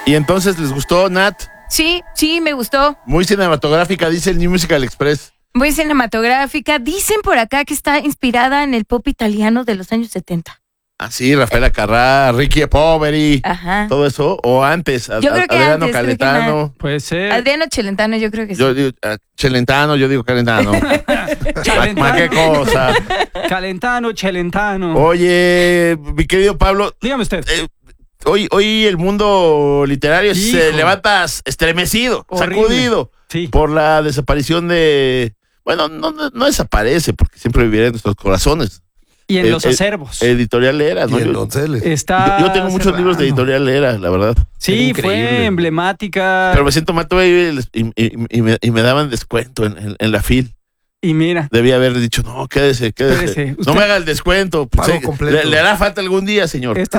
¿Y entonces les gustó, Nat? Sí, me gustó. Muy cinematográfica, dice el New Musical Express. Muy cinematográfica. Dicen por acá que está inspirada en el pop italiano de los años 70. Ah, sí, Rafaela Carrà, Ricky Poveri, Ajá. todo eso. O antes, Yo creo que Adriano antes, Calentano. Puede ser. Adriano Celentano, yo creo que sí. Yo digo, Celentano, yo digo Calentano. ¿Qué cosa? Calentano, Celentano. Oye, mi querido Pablo, Dígame usted. hoy el mundo literario se Hijo. levanta estremecido, Horrible. sacudido Sí. por la desaparición de... Bueno, no desaparece porque siempre vivirá en nuestros corazones. Y en los acervos. Editorial Era, ¿no? Y en Donceles. Está Yo tengo muchos libros de cerrando. Editorial Era, la verdad. Sí, Increíble. fue emblemática. Pero me siento mal todavía y me daban descuento en la fil. Y mira, Debía haber dicho, no, quédese. Espérese, No usted- me haga el descuento. Pago Sí, completo. le hará falta algún día, señor. este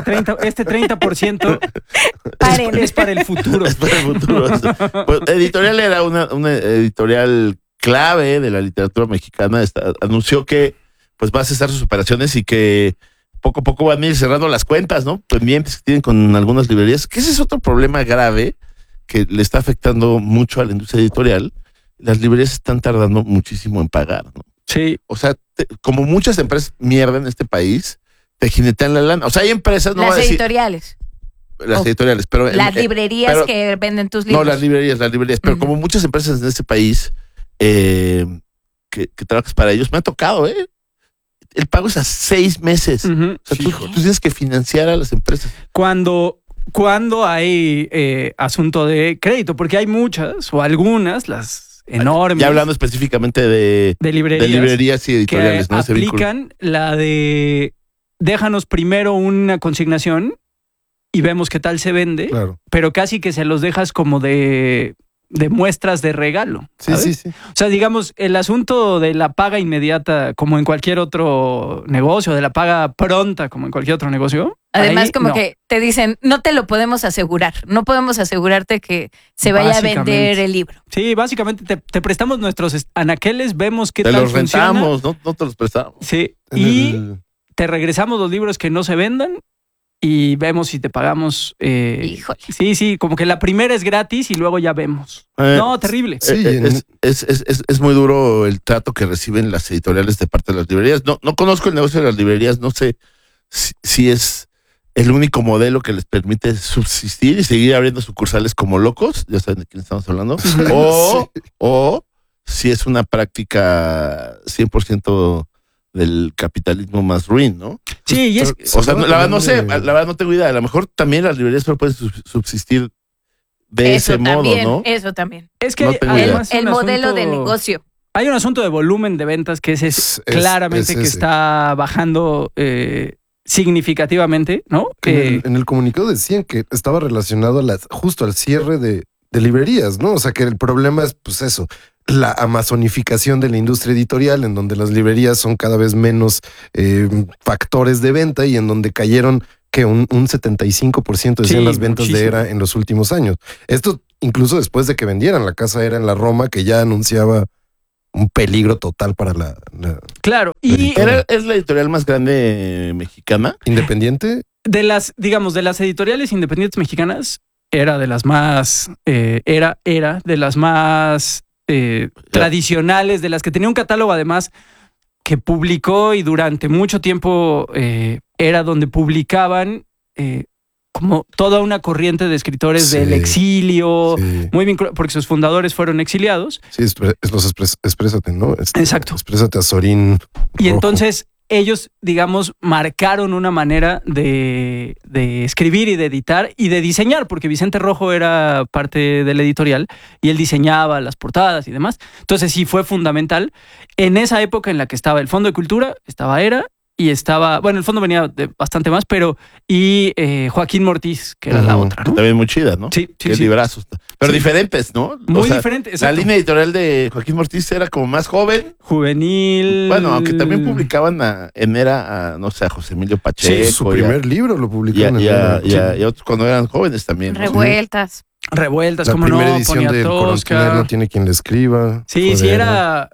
30% Paren. es para el futuro. Es para el futuro. Pues, Editorial Era una editorial clave de la literatura mexicana. Anunció que pues va a cesar sus operaciones y que poco a poco van a ir cerrando las cuentas, ¿no? Pendientes que tienen con algunas librerías. Que ese es otro problema grave que le está afectando mucho a la industria editorial. Las librerías están tardando muchísimo en pagar, ¿no? Sí. O sea, como muchas empresas mierda en este país, te jinetean la lana. O sea, hay empresas, no Las voy a decir editoriales. las editoriales, pero Las librerías pero- que venden tus libros. no, las librerías, pero Ujú. como muchas empresas en este país que trabajas para ellos, me ha tocado, el pago es a 6 meses. Ujú. O sea, tú tienes que financiar a las empresas. Cuando hay asunto de crédito, porque hay muchas o algunas, las enormes, Ya hablando específicamente de librerías y que editoriales, ¿no? Ese vínculo. aplican la de déjanos primero una consignación y vemos qué tal se vende, Claro. pero casi que se los dejas como de muestras de regalo. Sí, ¿sabes? sí, sí. O sea, digamos, el asunto de la paga inmediata, como en cualquier otro negocio, de la paga pronta, como en cualquier otro negocio. Además, ahí como no. que te dicen, no te lo podemos asegurar. No podemos asegurarte que se vaya a Básicamente. vender el libro. Sí, básicamente te prestamos nuestros anaqueles, vemos qué Te tal los funciona. rentamos, no te los prestamos. Sí, En y el- te regresamos los libros que no se vendan y vemos si te pagamos. Híjole. Sí, como que la primera es gratis y luego ya vemos. No, terrible. Sí, Es muy duro el trato que reciben las editoriales de parte de las librerías. No conozco el negocio de las librerías, no sé si es el único modelo que les permite subsistir y seguir abriendo sucursales como locos, ya saben de quién estamos hablando, o si es una práctica 100% del capitalismo más ruin, ¿no? Sí, y es O sea, la verdad no sé, la verdad no tengo idea. A lo mejor también las librerías solo pueden subsistir de Eso ese modo, también, ¿no? eso también. que no tengo además El un modelo de asunto- negocio. Hay un asunto de volumen de ventas que es claramente es que ese. está bajando significativamente, ¿no? En el comunicado decían que estaba relacionado justo al cierre de librerías, ¿no? O sea, que el problema es, pues eso, la amazonificación de la industria editorial, en donde las librerías son cada vez menos factores de venta y en donde cayeron que un 75% decían Sí, las ventas muchísimo. de Era en los últimos años. Esto incluso después de que vendieran la casa Era en la Roma, que ya anunciaba un peligro total para la Claro, y ¿Es la editorial más grande mexicana? independiente. de las editoriales independientes mexicanas, era de las más, era de las más tradicionales, de las que tenía un catálogo además que publicó y durante mucho tiempo era donde publicaban como toda una corriente de escritores Sí, del exilio, Sí, muy porque sus fundadores fueron exiliados. sí, es los Exprésate, ¿no? Exacto. Exprésate a Sorín. Y Rojo. entonces ellos, digamos, marcaron una manera de escribir y de editar y de diseñar, porque Vicente Rojo era parte de la editorial y él diseñaba las portadas y demás. Entonces sí fue fundamental en esa época en la que estaba el Fondo de Cultura, estaba Era y estaba, bueno, el fondo venía de bastante más, pero y Joaquín Mortiz, que era la Ujú. otra, ¿no? También muy chida, ¿no? Sí, Que sí. librazos. Pero Sí. diferentes, ¿no? Muy diferente, La exacto. línea editorial de Joaquín Mortiz era como más joven. Juvenil. Bueno, aunque también publicaban en Era, no sé, a José Emilio Pacheco. Sí, su y a- primer libro lo publicó y a, en el y a- Era. y a- y a otros cuando eran jóvenes también. ¿no? Revueltas. Revueltas, La como primera no, edición del Poniatowska. Coronel no tiene quien le escriba. Sí, Fue sí, de era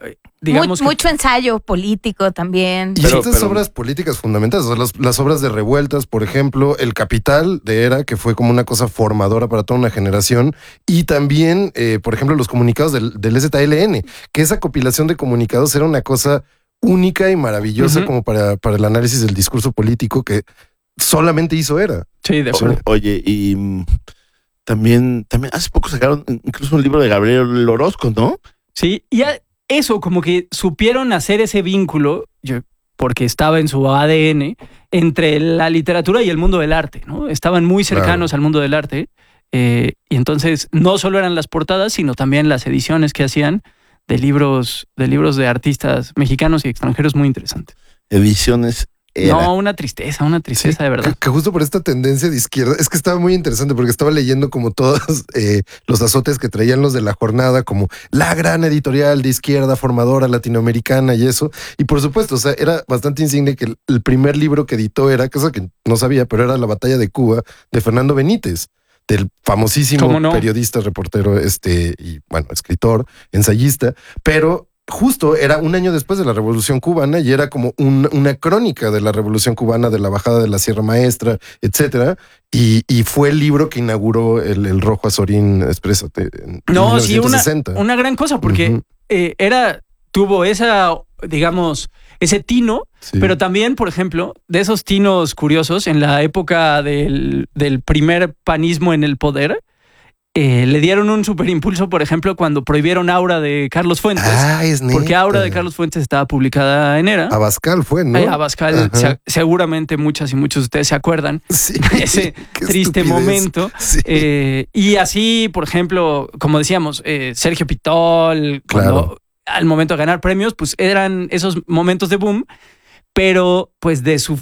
digamos que mucho ensayo político también. Y estas obras políticas fundamentales, o sea, las obras de revueltas, por ejemplo, El Capital de Era, que fue como una cosa formadora para toda una generación, y también, por ejemplo, los comunicados del ZLN, que esa compilación de comunicados era una cosa única y maravillosa como para el análisis del discurso político que solamente hizo Era. Sí, de acuerdo. Oye, y también hace poco sacaron incluso un libro de Gabriel Orozco, ¿no? Sí, y eso, como que supieron hacer ese vínculo, porque estaba en su ADN, entre la literatura y el mundo del arte, ¿no? Estaban muy cercanos al mundo del arte, y entonces no solo eran las portadas, sino también las ediciones que hacían de libros de artistas mexicanos y extranjeros muy interesantes. Ediciones Era. No, una tristeza de verdad. Que justo por esta tendencia de izquierda, es que estaba muy interesante porque estaba leyendo como todos los azotes que traían los de La Jornada, como la gran editorial de izquierda formadora latinoamericana y eso. Y por supuesto, o sea, era bastante insigne que el primer libro que editó era, cosa que no sabía, pero era La Batalla de Cuba de Fernando Benítez, del famosísimo periodista, reportero, y bueno, escritor, ensayista, pero justo era un año después de la Revolución Cubana y era como una crónica de la Revolución Cubana, de la bajada de la Sierra Maestra, etcétera. Y fue el libro que inauguró el Rojo Azorín Exprésate en 1960. Sí, una gran cosa, porque tuvo esa, digamos, ese tino, sí. Pero también, por ejemplo, de esos tinos curiosos, en la época del primer panismo en el poder, le dieron un superimpulso, por ejemplo, cuando prohibieron Aura de Carlos Fuentes. Es neta. Porque Aura de Carlos Fuentes estaba publicada en Era. Abascal fue, ¿no? Abascal, seguramente muchas y muchos de ustedes se acuerdan de ese triste estupidez. Momento. Sí. Y así, por ejemplo, como decíamos, Sergio Pitol, cuando al momento de ganar premios, pues eran esos momentos de boom, pero pues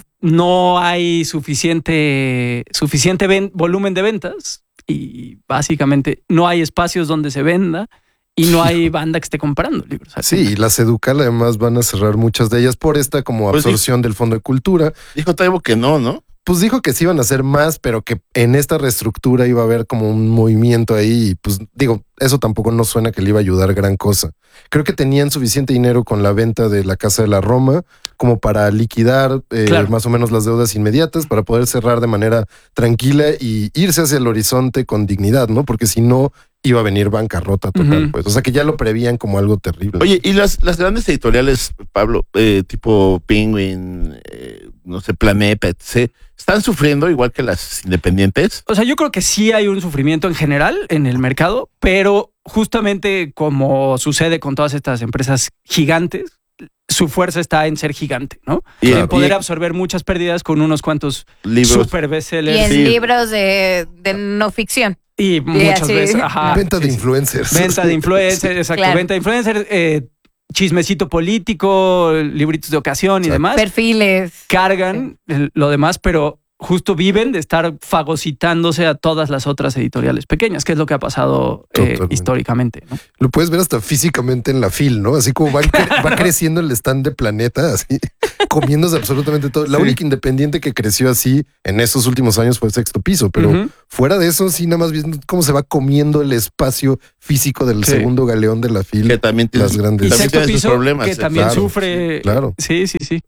no hay suficiente volumen de ventas. Y básicamente no hay espacios donde se venda y no hay banda que esté comprando libros. Sí, y las Educal además van a cerrar muchas de ellas por esta como absorción del Fondo de Cultura. Dijo Taibo que no. Pues dijo que sí iban a hacer más, pero que en esta reestructura iba a haber como un movimiento ahí. Y pues digo, eso tampoco no suena que le iba a ayudar gran cosa. Creo que tenían suficiente dinero con la venta de la Casa de la Roma como para liquidar más o menos las deudas inmediatas, para poder cerrar de manera tranquila y irse hacia el horizonte con dignidad, ¿no? Porque si no, iba a venir bancarrota total, pues. O sea, que ya lo prevían como algo terrible. Oye, y las grandes editoriales, Pablo, tipo Penguin, no sé, Planeta, etc., ¿están sufriendo igual que las independientes? O sea, yo creo que sí hay un sufrimiento en general en el mercado, pero justamente como sucede con todas estas empresas gigantes, su fuerza está en ser gigante, ¿no? Y en poder absorber muchas pérdidas con unos cuantos libros super bestsellers. Y en libros de no ficción. Y muchas veces. Venta de influencers. Venta de influencers, exacto. Claro. Venta de influencers, chismecito político, libritos de ocasión y demás. Perfiles. Cargan lo demás, pero justo viven de estar fagocitándose a todas las otras editoriales pequeñas, que es lo que ha pasado históricamente, ¿no? Lo puedes ver hasta físicamente en la FIL, ¿no? Así como va creciendo el stand de Planeta, así, comiéndose absolutamente todo. La única independiente que creció así en esos últimos años fue el Sexto Piso, pero fuera de eso, sí, nada más viendo cómo se va comiendo el espacio físico del segundo galeón de la FIL. Que también tiene las grandes. Y Sexto Piso, problemas, que también sufre. Claro. Sí.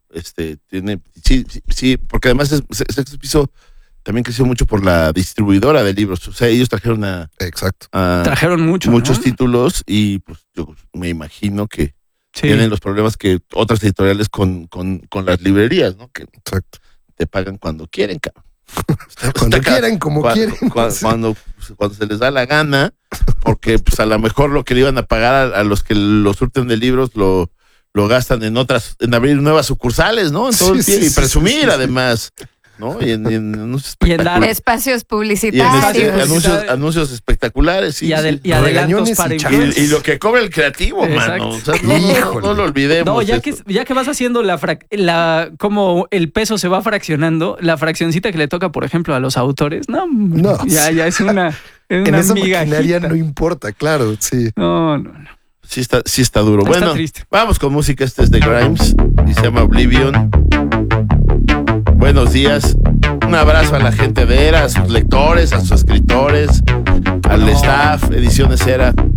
Sí, porque además Sexto Piso también creció mucho por la distribuidora de libros. O sea, ellos trajeron trajeron muchos títulos y pues yo me imagino que tienen los problemas que otras editoriales con las librerías, ¿no? Que te pagan cuando quieren, cabrón. Cuando quieren, como quieren. Cuando se les da la gana, porque pues a lo mejor lo que le iban a pagar a los que los surten de libros lo gastan en abrir nuevas sucursales, ¿no? En todo el tiempo y presumir además, ¿no? Y en espacios publicitarios. Y anuncios espectaculares. Y adelantos para y lo que cobra el creativo, mano. O sea, no lo olvidemos. No, ya que vas haciendo como el peso se va fraccionando, la fraccioncita que le toca, por ejemplo, a los autores, ya es una en esa migajita. maquinaria no importa, claro, sí. No. Sí está duro. Bueno, vamos con música. Este es de Grimes y se llama Oblivion. Buenos días. Un abrazo a la gente de Era, a sus lectores, a sus escritores, al staff, Ediciones Era.